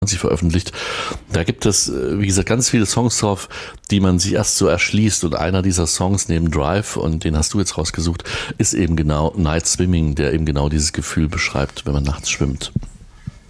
veröffentlicht. Da gibt es, wie gesagt, ganz viele Songs drauf, die man sich erst so erschließt. Und einer dieser Songs neben Drive, und den hast du jetzt rausgesucht, ist eben genau Night Swimming, der eben genau dieses Gefühl beschreibt, wenn man nachts schwimmt.